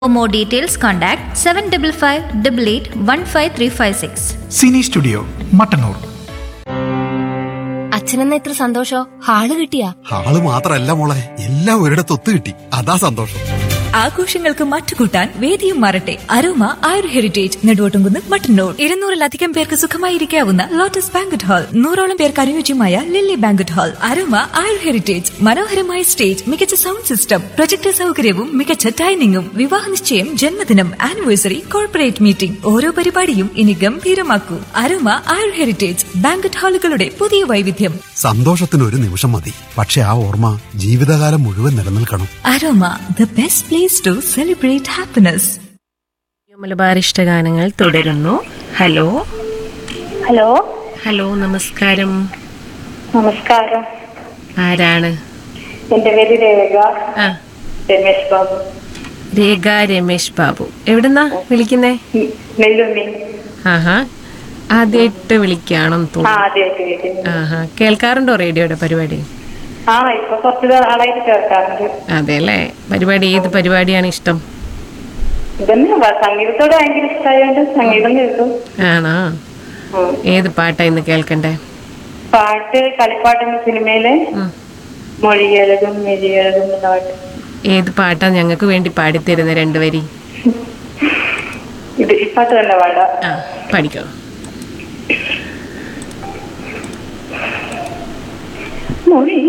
For more details, contact 755-88-15356. Sini studio Mattannur. അച്ഛനെന്ന ഇത്ര സന്തോഷോ? Hall കിട്ടിയാ? Hall മാത്രല്ല മോളെ, എല്ലാം ഒരിടത്ത് ഒത്തു കിട്ടി, അതാ സന്തോഷം. ആഘോഷങ്ങൾക്ക് മാറ്റുകൂട്ടാൻ വേദിയും മാറട്ടെ. അരോമ ആയുർ ഹെറിറ്റേജ് നെടുവോട്ടുംകുന്ന് മട്ടന്നൂർ. 200-ലധികം പേർക്ക് സുഖമായിരിക്കാവുന്ന ലോട്ടസ് ബാങ്കറ്റ് ഹാൾ, 100ഓളം പേർക്ക് അനുയോജ്യമായ ലില്ലി ബാങ്കറ്റ് ഹാൾ. അരോമ ആയുർ ഹെറിറ്റേജ് മനോഹരമായ സ്റ്റേജ്, മികച്ച സൗണ്ട് സിസ്റ്റം, പ്രൊജക്ടർ സൗകര്യവും മികച്ച ഡൈനിങ്ങും. വിവാഹ നിശ്ചയം, ജന്മദിനം, ആനിവേഴ്സറി, കോർപ്പറേറ്റ് മീറ്റിംഗ്, ഓരോ പരിപാടിയും ഇനി ഗംഭീരമാക്കൂ. അരോമ ആയുർ ഹെറിറ്റേജ് ബാങ്കറ്റ് ഹാളുകളുടെ പുതിയ വൈവിധ്യം. സന്തോഷത്തിന് ഒരു നിമിഷം മതി, പക്ഷെ ആ ഓർമ്മ ജീവിതകാലം മുഴുവൻ നിലനിൽക്കണം. Aroma, the best place to celebrate happiness. Malabar ഇഷ്ടഗാനങ്ങൾ തുടരുന്നു. ഹലോ ഹലോ ഹലോ, നമസ്കാരം. നമസ്കാരം. ആരാണ്? എന്റെ പേര് രേഖ. ആ, രമേശ് ബാബു. രേഖ രമേശ് ബാബു. എവിടുന്നാ വിളിക്കുന്നേ? നെല്ലുണ്ണി. ആഹാ, ആദ്യമായിട്ട് വിളിക്കാണെന്ന് തോന്നുന്നു. ആദ്യമായിട്ട് കേൾക്കുന്നു. ആഹാ, കേൾക്കാറുണ്ടോ റേഡിയോയുടെ പരിപാടി? ഇപ്പൊ കുറച്ച് നാളായിട്ട് കേൾക്കാറുണ്ട്. അതെ അല്ലേ. പരിപാടി, ഏത് പരിപാടിയാണ് ഇഷ്ടം? ഇതന്നെ സംഗീതത്തോട് ഭയങ്കര ഇഷ്ടമായോണ്ട് സംഗീതം കേൾക്കും. ആണോ? ഏത് പാട്ടാ ഇന്ന് കേൾക്കണ്ടേ? പാട്ട് കളിപ്പാട്ട് എന്ന സിനിമയിലെ മൊഴികേളകും മെഴികേളകും എന്ന പാട്ട്. ഏത് പാട്ടാ ഞങ്ങൾക്ക് വേണ്ടി പാടിത്തരുന്ന രണ്ടുവരി? ഇത് ഈ പാട്ട് തന്നെ പാടാ. പഠിക്കോ? മൊഴി